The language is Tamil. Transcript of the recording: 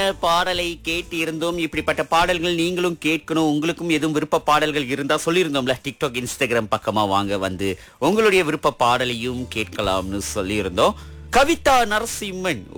பாடலை கேட்டு இருந்தோம். இப்படிப்பட்ட பாடல்கள் நீங்களும் கேட்கணும், உங்களுக்கும் எதுவும் விருப்ப பாடல்கள் இருந்தா சொல்லியிருந்தோம்ல, டிக்டாக் இன்ஸ்டாகிராம் பக்கமா வாங்க வந்து உங்களுடைய விருப்ப பாடலையும் கேட்கலாம்னு சொல்லியிருந்தோம். கவிதா நரசிம்மன்